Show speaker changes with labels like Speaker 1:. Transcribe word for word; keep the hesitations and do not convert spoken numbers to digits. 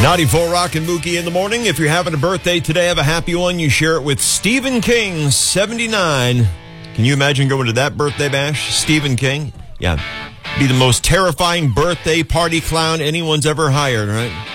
Speaker 1: ninety-four Rock and Mookie in the morning. If you're having a birthday today, have a happy one. You share it with Stephen King, seventy-nine. Can you imagine going to that birthday bash? Stephen King? Yeah. Be the most terrifying birthday party clown anyone's ever hired, right?